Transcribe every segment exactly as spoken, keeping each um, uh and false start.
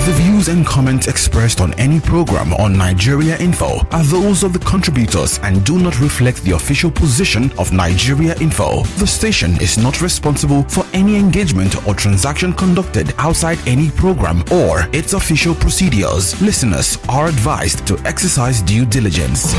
The views and comments expressed on any program on Nigeria Info are those of the contributors and do not reflect the official position of Nigeria Info. The station is not responsible for any engagement or transaction conducted outside any program or its official procedures. Listeners are advised to exercise due diligence.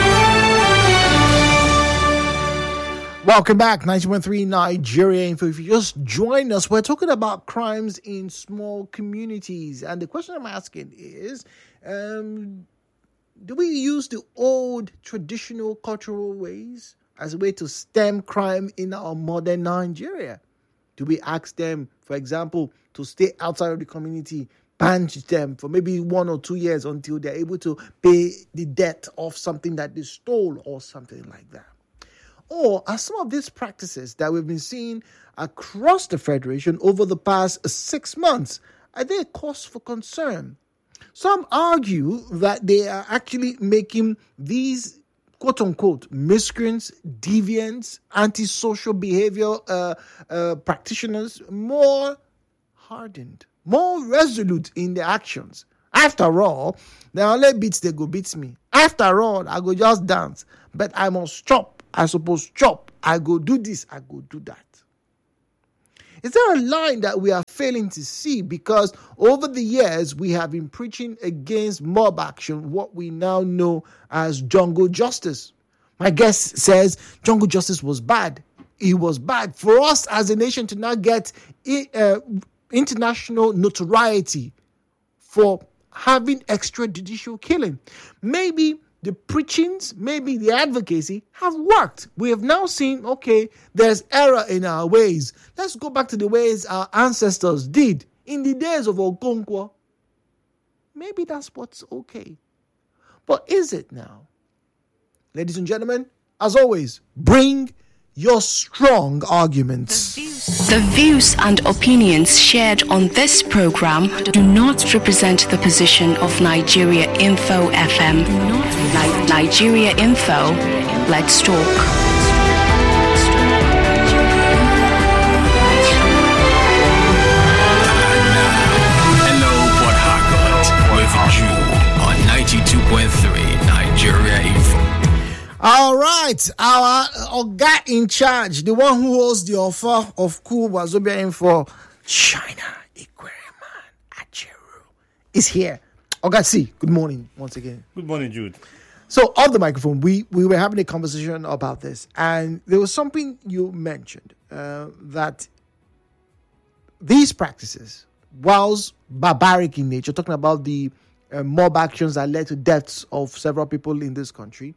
Welcome back, ninety point three Nigeria Info. If you just joined us, we're talking about crimes in small communities. And the question I'm asking is, um, do we use the old traditional cultural ways as a way to stem crime in our modern Nigeria? Do we ask them, for example, to stay outside of the community, punish them for maybe one or two years until they're able to pay the debt of something that they stole or something like that? Or are some of these practices that we've been seeing across the Federation over the past six months, are they a cause for concern? Some argue that they are actually making these quote-unquote miscreants, deviants, antisocial behavior uh, uh, practitioners more hardened, more resolute in their actions. After all, the only beats they go beats me. After all, I go just dance, but I must chop. I suppose chop. I go do this. I go do that. Is there a line that we are failing to see? Because over the years, we have been preaching against mob action, what we now know as jungle justice. My guest says jungle justice was bad. It was bad for us as a nation to now get uh, international notoriety for having extrajudicial killing. Maybe the preachings, maybe the advocacy have worked. We have now seen, okay, there's error in our ways. Let's go back to the ways our ancestors did in the days of Okonkwo. Maybe that's what's okay. But is it now? Ladies and gentlemen, as always, bring your strong arguments. The views, the views and opinions shared on this program do not represent the position of Nigeria Info F M. Ni- Nigeria Info, let's talk. Hello, Port Harcourt, with you on ninety-two point three Nigeria Info. All right, our Oga in charge, the one who holds the offer of Cool Wazobia Info, China Ikwereman Acheru, is here. Oga C, good morning once again. Good morning, Jude. So, off the microphone, we, we were having a conversation about this, and there was something you mentioned, uh, that these practices, whilst barbaric in nature, talking about the uh, mob actions that led to deaths of several people in this country,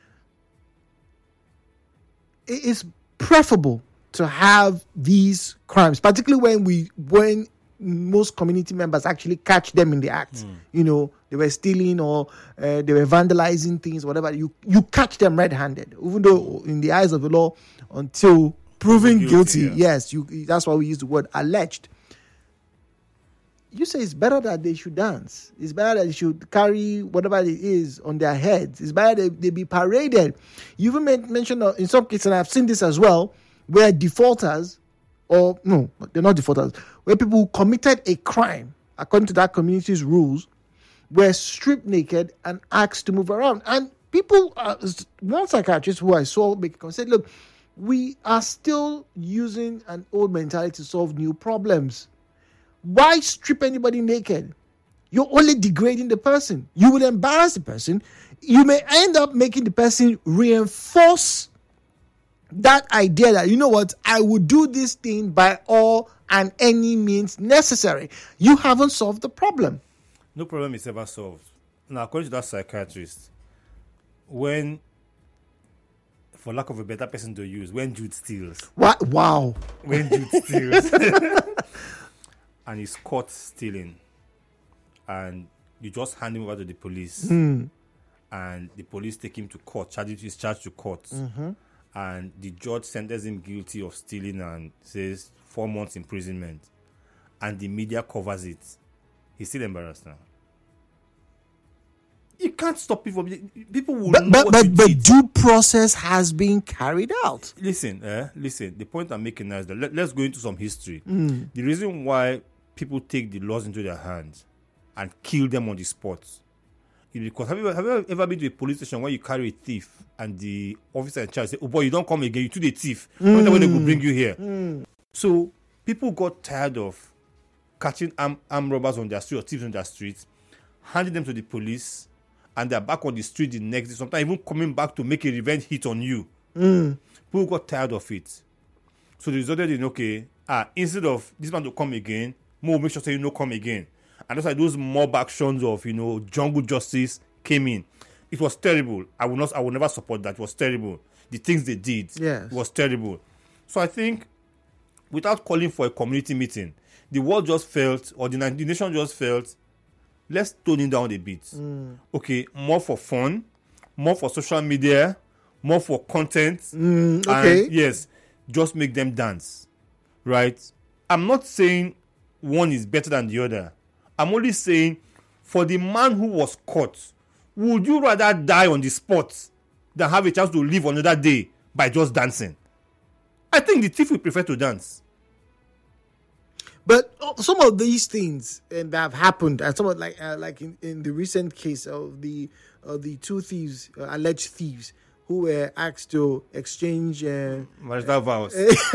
it is preferable to have these crimes, particularly when we when most community members actually catch them in the act. Mm. You know, they were stealing or uh, they were vandalizing things, whatever. You you catch them red-handed, even though in the eyes of the law, until proven guilty, guilty yeah. yes, you. That's why we use the word alleged. You say it's better that they should dance. It's better that they should carry whatever it is on their heads. It's better that they be paraded. You even mentioned uh, in some cases, and I've seen this as well, where defaulters, or no, they're not defaulters, where people who committed a crime, according to that community's rules, were stripped naked and asked to move around. And people, uh, one psychiatrist who I saw make a comment said, look, we are still using an old mentality to solve new problems. Why strip anybody naked? You're only degrading the person. You will embarrass the person. You may end up making the person reinforce that idea that, you know what, I will do this thing by all and any means necessary. You haven't solved the problem. No problem is ever solved. Now, according to that psychiatrist, when, for lack of a better person to use, when Jude steals. What? Wow. When Jude steals. And he's caught stealing, and you just hand him over to the police, mm. and the police take him to court, charge him, he's charged to court, mm-hmm. and the judge sentences him guilty of stealing and says four months imprisonment, and the media covers it. He's still embarrassed now. You can't stop people. People will but, know but, what but, you but did. due process has been carried out. Listen, eh, listen. The point I'm making now is that let, let's go into some history. Mm. The reason why people take the laws into their hands and kill them on the spot. It's because have you, have you ever been to a police station where you carry a thief and the officer in charge say, "Oh boy, you don't come again. You took the thief. Mm. When they will bring you here." Mm. So people got tired of catching armed arm robbers on their street or thieves on their streets, handing them to the police, and they're back on the street the next day. Sometimes even coming back to make a revenge hit on you. Mm. People got tired of it. So they resulted in, okay, ah, instead of this man to come again, more make sure say you no come again. And that's why those mob actions of, you know, jungle justice came in. It was terrible. I will not, I will never support that. It was terrible. The things they did, yes. It was terrible. So I think, without calling for a community meeting, the world just felt, or the, the nation just felt, let's tone it down a bit. Mm. Okay, more for fun, more for social media, more for content. Mm, okay. And yes, just make them dance, right? I'm not saying one is better than the other. I'm only saying, for the man who was caught, would you rather die on the spot than have a chance to live another day by just dancing? I think the thief will prefer to dance. But some of these things and that have happened, and some of like uh, like in, in the recent case of the of the two thieves, uh, alleged thieves, who were asked to exchange uh, marital vows,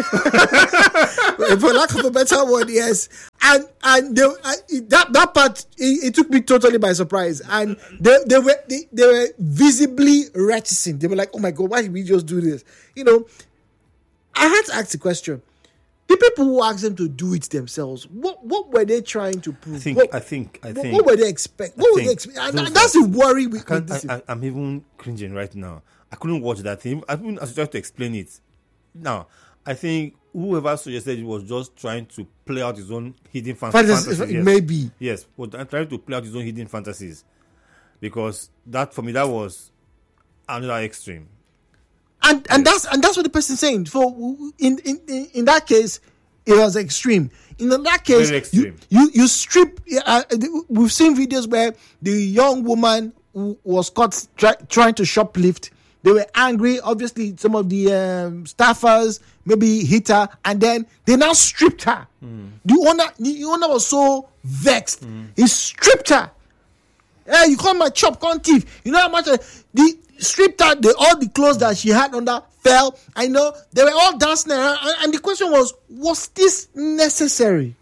for lack of a better word, yes. And and they, uh, that that part it, it took me totally by surprise. And they they were they, they were visibly reticent. They were like, "Oh my God, why did we just do this?" You know, I had to ask the question. The people who asked them to do it themselves, what what were they trying to prove? I think, what, I think, I what, think. What were they expect? What were they expect? And that's the worry with, with this. I, I, I'm even cringing right now. I couldn't watch that thing. I couldn't as try to explain it. Now, I think whoever suggested it was just trying to play out his own hidden fan- Fantasy, fantasies. Yes. Maybe. Yes, but trying to play out his own hidden fantasies. Because that, for me, that was another extreme. And and yes. that's and that's what the person's saying. For in in, in, in that case, it was extreme. In that case, you, you you strip. Uh, we've seen videos where the young woman who was caught try, trying to shoplift. They were angry. Obviously, some of the um, staffers maybe hit her, and then they now stripped her. Mm. The owner, the owner was so vexed. Mm. He stripped her. Hey, you call my chop, con thief. You know how much uh, the stripped her. The, all the clothes that she had under fell. I know they were all dancing around, and, and the question was: was this necessary?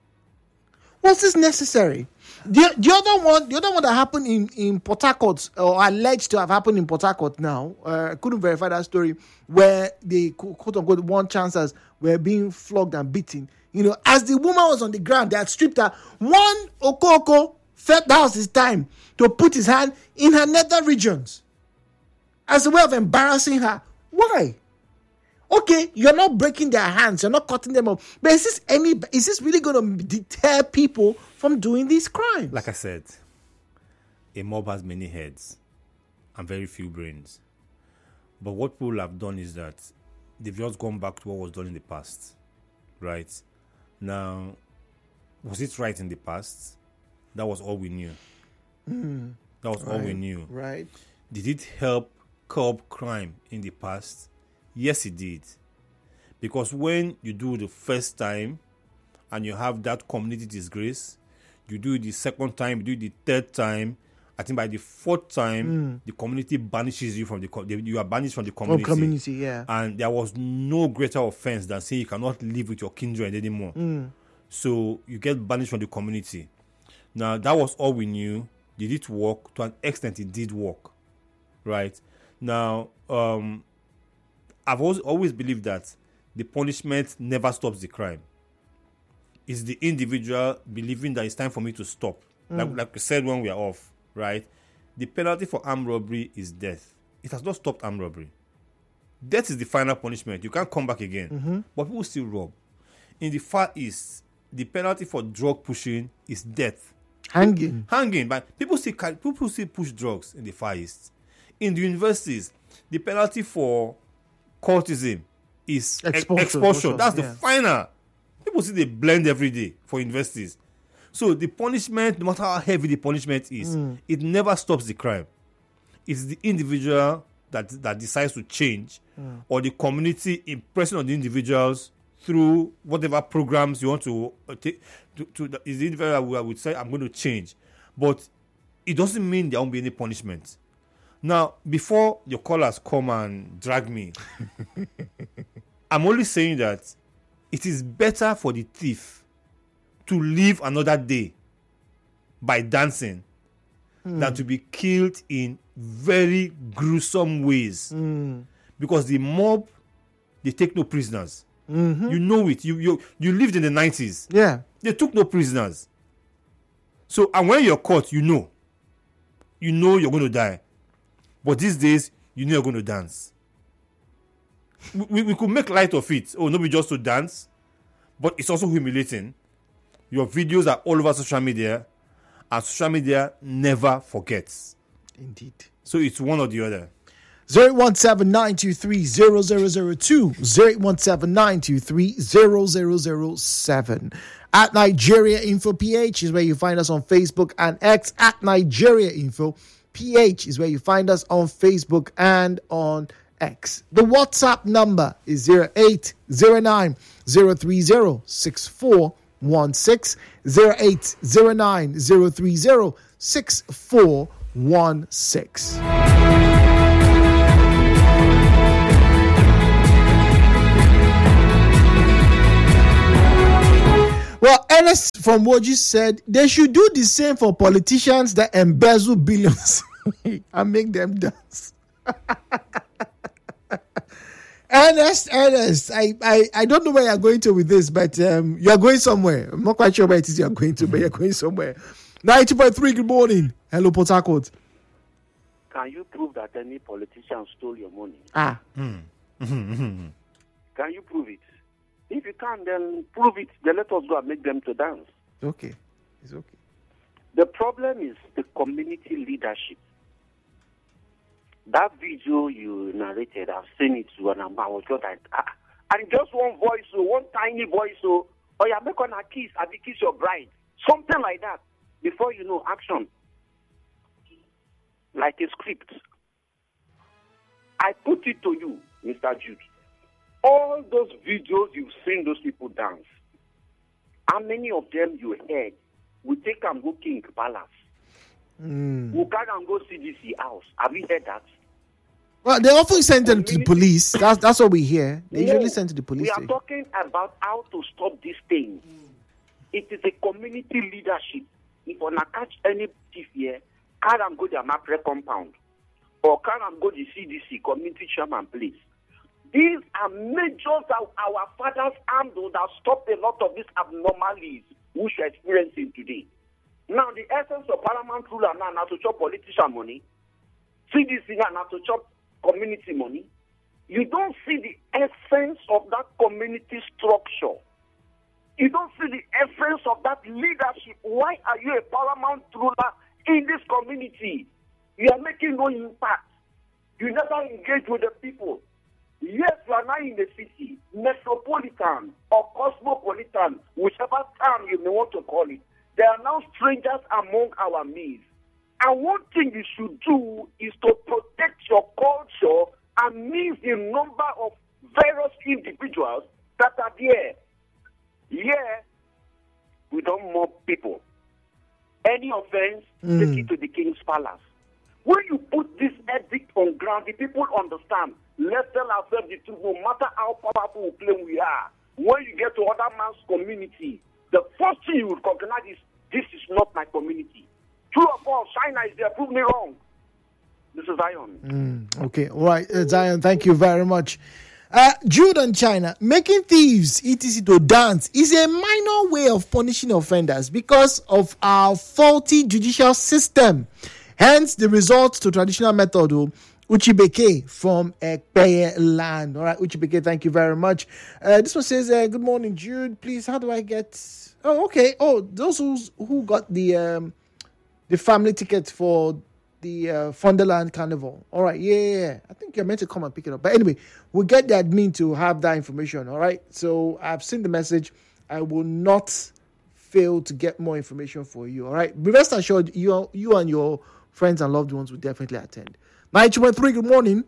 Was this necessary? The, the other one, the other one that happened in, in Port Harcourt, or alleged to have happened in Port Harcourt now, uh, I couldn't verify that story, where the quote unquote one chancers were being flogged and beaten. You know, as the woman was on the ground, they had stripped her. One Okoko felt that was his time to put his hand in her nether regions as a way of embarrassing her. Why? Okay, you're not breaking their hands, you're not cutting them off. But is this any? Is this really going to deter people from doing these crimes? Like I said, a mob has many heads and very few brains. But what people have done is that they've just gone back to what was done in the past, right? Now, was it right in the past? That was all we knew. Mm, that was right, all we knew. Right. Did it help curb crime in the past? Yes, it did. Because when you do the first time and you have that community disgrace, you do it the second time, you do it the third time, I think by the fourth time, mm. the community banishes you from the, you are banished from the community. From community, yeah. And there was no greater offense than saying you cannot live with your kindred anymore. Mm. So you get banished from the community. Now, that was all we knew. Did it work? To an extent, it did work. Right? Now, um... I've always, always believed that the punishment never stops the crime. It's the individual believing that it's time for me to stop. Mm. Like, like we said when we are off, right? The penalty for armed robbery is death. It has not stopped armed robbery. Death is the final punishment. You can't come back again. Mm-hmm. But people still rob. In the Far East, the penalty for drug pushing is death. Hanging. Hanging. But people still, people still push drugs in the Far East. In the universities, the penalty for cultism is exposure. exposure. That's yeah. the final. People see they blend every day for universities. So the punishment, no matter how heavy the punishment is, mm. it never stops the crime. It's the individual that that decides to change, mm. or the community impressing on the individuals through whatever programs you want to uh, take. To, to the, is the individual who would say, "I'm going to change." But it doesn't mean there won't be any punishment. Now, before your callers come and drag me, I'm only saying that it is better for the thief to live another day by dancing mm. than to be killed in very gruesome ways. Mm. Because the mob, they take no prisoners. Mm-hmm. You know it. You, you you lived in the nineties. Yeah. They took no prisoners. So, and when you're caught, you know. You know you're going to die. But these days, you know you're going to dance. We, we could make light of it. Oh, nobody just to dance. But it's also humiliating. Your videos are all over social media. And social media never forgets. Indeed. So it's one or the other. zero eight one seven nine two three zero zero zero two, zero eight one seven nine two three zero zero zero seven. At Nigeria Info P H is where you find us on Facebook and X. At Nigeria Info P H is where you find us on Facebook and on X. The WhatsApp number is zero eight zero nine zero three zero six four one six, zero eight zero nine zero three zero six four one six. Well, Ernest from what you said, they should do the same for politicians that embezzle billions and make them dance. Ernest, Ernest, I, I, I don't know where you're going to with this, but um, you're going somewhere. I'm not quite sure where it is you're going to, but you're going somewhere. ninety point three, good morning. Hello, Port Harcourt. Can you prove that any politician stole your money? Ah. Mm. Can you prove it? If you can, then prove it. Then let us go and make them to dance. Okay. It's okay. The problem is the community leadership. That video you narrated, I've seen it when I was just like, ah, and just one voice, so one tiny voice, so, oh yeah, make on a kiss, I be kiss your bride. Something like that. Before you know, action. Like a script. I put it to you, Mister Jude. All those videos you've seen those people dance, how many of them you heard? We take and go King Palace. Mm. We can and go C D C house. Have you heard that? Well, they often send them to the police. That's that's what we hear. They no, usually send to the police. We are station. talking about how to stop this thing. Mm. It is a community leadership. If you catch any thief here, can and go to the Mapre compound or can and go to the C D C community chairman place. These are measures that our fathers handled that stop a lot of these abnormalities which we're experiencing today. Now, the essence of paramount ruler now not to chop politician money, C D C now not to chop community money. You don't see the essence of that community structure. You don't see the essence of that leadership. Why are you a paramount ruler in this community? You are making no impact. You never engage with the people. Yes, you are now in the city, metropolitan or cosmopolitan, whichever term you may want to call it. There are now strangers among our midst. And one thing you should do is to protect your culture and meet the number of various individuals that are there. Here, we don't mob people. Any offense, mm. take it to the king's palace. When you put this edict on ground, the people understand. Let's tell ourselves the truth, no matter how powerful we claim we are. When you get to other man's community, the first thing you will recognize is, this is not my community. True or false, China is there, prove me wrong. This is Zion. Mm, okay, all right, uh, Zion, thank you very much. Uh, Jude and China, making thieves, et cetera to dance is a minor way of punishing offenders because of our faulty judicial system. Hence, the result to traditional method, Uchibeke from Ekpeye land. All right, Uchibeke, thank you very much. Uh, this one says, uh, good morning, Jude. Please, how do I get... Oh, okay. Oh, those who's, who got the um, the family ticket for the uh, Funderland Carnival. All right, yeah, yeah, yeah. I think you're meant to come and pick it up. But anyway, we'll get the admin to have that information, all right? So I've seen the message. I will not fail to get more information for you, all right? Be rest assured, you, you and your friends and loved ones will definitely attend. ninety point three, good morning.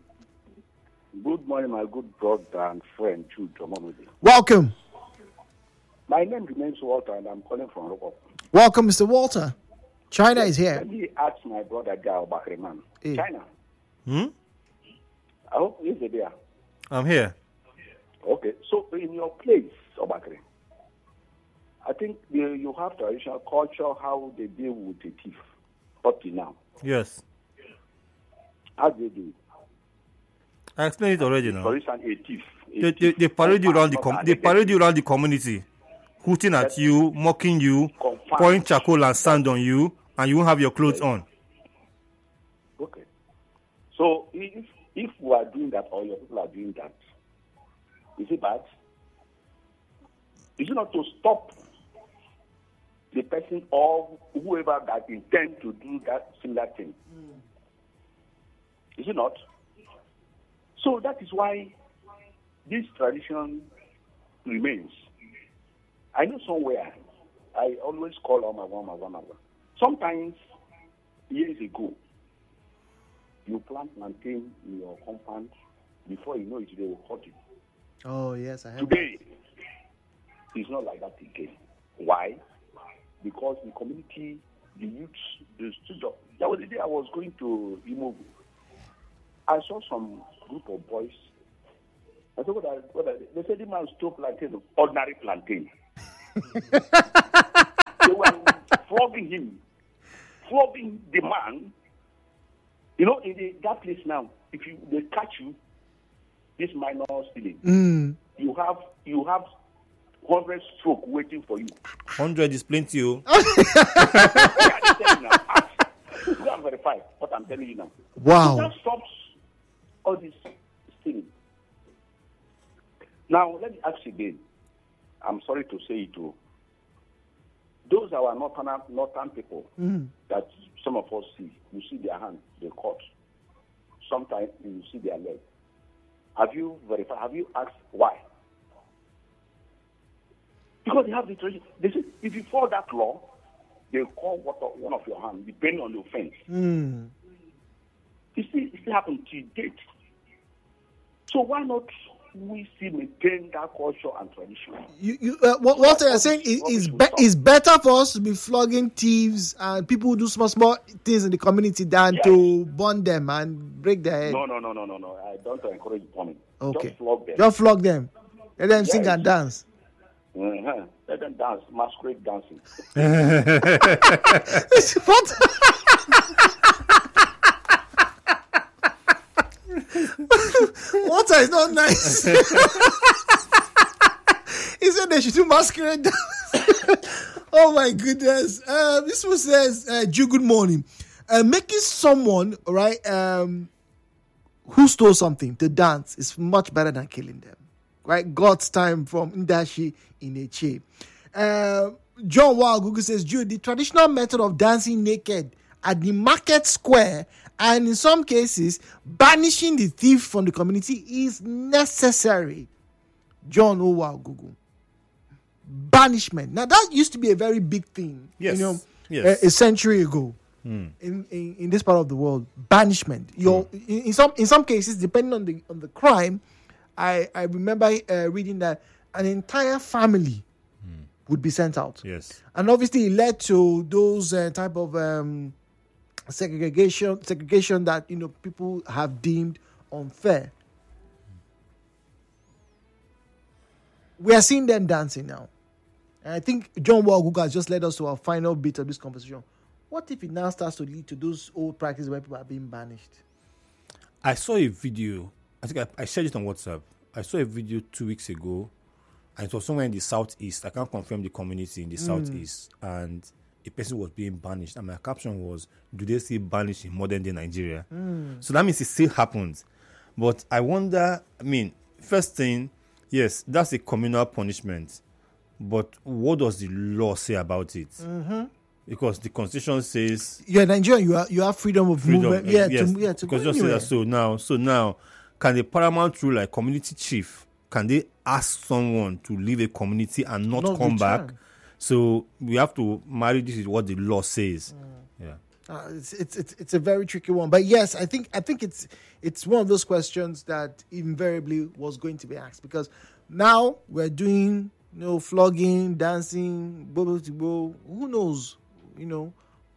Good morning, my good brother and friend, Jude Omomode. Welcome. My name remains Walter, and I'm calling from Roko. Welcome, Mister Walter. China is here. Let me ask my brother Jao Bakriman. Eh. China. Hmm? I hope he's there. I'm here. Okay, so in your place, Obakri, I think you, you have traditional culture how they deal with a thief up to now. Yes. How do they do it? I explained it already now. For instance, a thief. a They, they, thief they parade you around the confined, com- not they an parade you identity. around the community, hooting at you, mocking you, Confined. pouring charcoal and sand on you, and you won't have your clothes on. Okay. So if if we are doing that or your people are doing that, is it bad? Is it not to stop the person or whoever that intend to do that similar thing? Is it not? So that is why this tradition remains. I know somewhere, I always call on my one, my one, my one. Sometimes, years ago, you plant plantain in your compound, before you know it, they will cut it. Oh yes, I have. Today, it's not like that again. Why? Because the community, the youth, the students. There was a day I was going to Imogu. I saw some group of boys. I said, what are, what are they? They said the man stole plantain, ordinary plantain. They were flogging him, flogging the man. You know, in the, that place now, if you they catch you, this minor stealing, Mm. you have you have hundred stroke waiting for you. Hundred is plenty, oh. Yeah, I'm telling you now. Ask. Go and verify what I'm telling you now. Wow. That stops all this stealing. Now let me ask again. I'm sorry to say it too. Those are our northern, northern people that some of us see. You see their hand, they cut. Sometimes you see their leg. Have you verified? Have you asked why? Because they have the tradition. They say if you follow that law, they call one of your hands, depending on the offense. Mm. It still, it still happens to date. So why not we still maintain that culture and tradition? You, you, uh, what, what you're saying is, is, be, is better for us to be flogging thieves and people who do small, small things in the community than Yes. to burn them and break their head. No, no, no, no, no, no. I don't encourage bombing. Okay. Just flog them. Just flog them. Let them sing Yes. and dance. Uh-huh. Let them dance, masquerade dancing. What? Water is not nice. He said they should do masquerade dance. Oh my goodness. Uh, this one says, uh, Jew, good morning. Uh, making someone, right, um, who stole something to dance is much better than killing them. Right? God's time from Ndashi Ineche. Uh, John Wall Google says, Jude, the traditional method of dancing naked at the market square and in some cases banishing the thief from the community is necessary. John Owal Google. Banishment. Now that used to be a very big thing. Yes. You know, Yes. a, a century ago. In, in in this part of the world, banishment. Your in, in some in some cases, depending on the on the crime, I I remember uh, reading that an entire family would be sent out. Yes. And obviously, it led to those uh, type of um, segregation segregation that you know people have deemed unfair. We are seeing them dancing now, and I think John Waguga has just led us to our final bit of this conversation. What if it now starts to lead to those old practices where people are being banished? I saw a video. I think I, I shared it on WhatsApp. I saw a video two weeks ago, and it was somewhere in the southeast. I can't confirm the community in the southeast, and a person was being banished. And my caption was, "Do they still banish in modern day Nigeria?" So that means it still happens. But I wonder. I mean, first thing, yes, that's a communal punishment. But what does the law say about it? Because the constitution says You're Nigerian. You are you have freedom of freedom. movement. Yeah, yes, to, yeah, to go because just say anywhere. that. So now, so now, can the paramount rule, like community chief, can they ask someone to leave a community and not, Not come return. back? So we have to marry this with what the law says. Yeah. Uh, it's, it's it's it's a very tricky one, but yes, I think I think it's it's one of those questions that invariably was going to be asked because now we're doing you know flogging, dancing, bubble to bowl. Who knows? You know,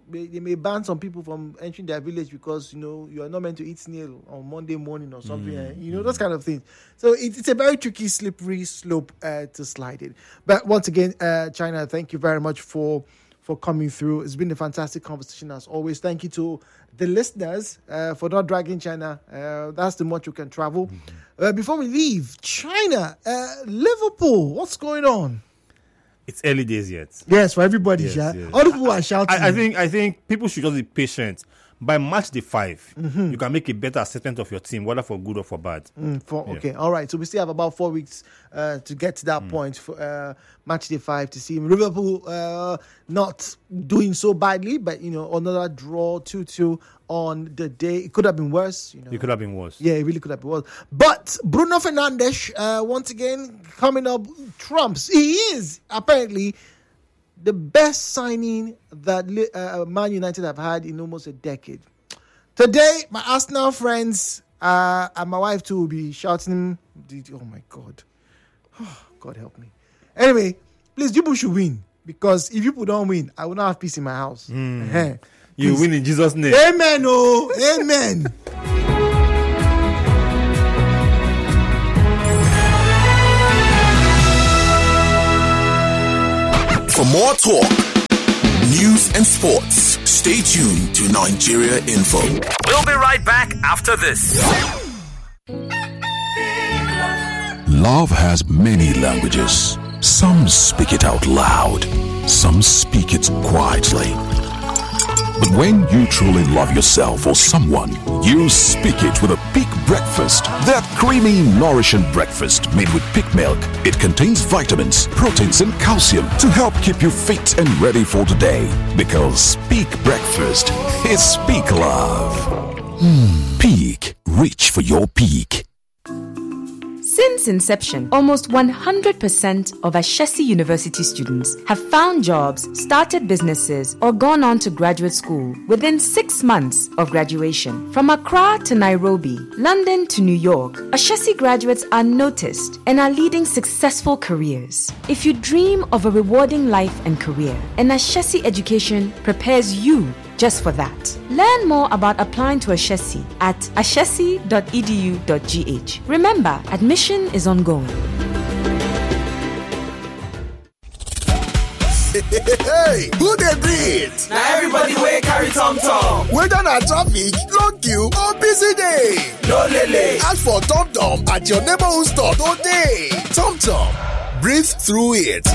They, they may ban some people from entering their village because, you know, you are not meant to eat snail on Monday morning or something. Mm. You know, those kind of things. So it, it's a very tricky, slippery slope uh, to slide in. But once again, uh, China, thank you very much for for coming through. It's been a fantastic conversation as always. Thank you to the listeners uh, for not dragging China. Uh, that's the much you can travel. Mm-hmm. Uh, before we leave, China, uh, Liverpool, what's going on? It's early days yet. Yes, for everybody. Yes, Yeah. yes. All the people are shouting. I, I think I think people should just be patient. By match day five, mm-hmm. you can make a better assessment of your team, whether for good or for bad. Mm, for, yeah. Okay, all right. So we still have about four weeks uh, to get to that mm. point for uh, match day five to see Liverpool uh, not doing so badly, but you know, another draw two two on the day. It could have been worse. You know, it could have been worse. Yeah, it really could have been worse. But Bruno Fernandes, uh, once again, coming up trumps. He is apparently the best signing that uh, Man United have had in almost a decade. Today, my Arsenal friends uh, and my wife too will be shouting, oh my God. Oh, God help me. Anyway, please, people should win. Because if people don't win, I will not have peace in my house. Mm. Uh-huh. You win in Jesus' name. Amen, oh, amen. For more talk, news and sports, stay tuned to Nigeria Info. We'll be right back after this. Love has many languages. Some speak it out loud. Some speak it quietly. But when you truly love yourself or someone, you speak it with a Peak breakfast. That creamy, nourishing breakfast made with Peak milk. It contains vitamins, proteins, and calcium to help keep you fit and ready for today. Because Peak breakfast is Peak love. Mm. Peak. Reach for your peak. Since inception, almost one hundred percent of Ashesi University students have found jobs, started businesses, or gone on to graduate school within six months of graduation. From Accra to Nairobi, London to New York, Ashesi graduates are noticed and are leading successful careers. If you dream of a rewarding life and career, an Ashesi education prepares you just for that. Learn more about applying to Ashesi at ashesi dot e d u dot g h. Remember, admission is ongoing. Hey, who they breathe? Now everybody wey carry tom tom. Whether na traffic, long queue or busy day. No lele. Ask for Tom Tom at your neighborhood store today. Tom Tom, breathe through it.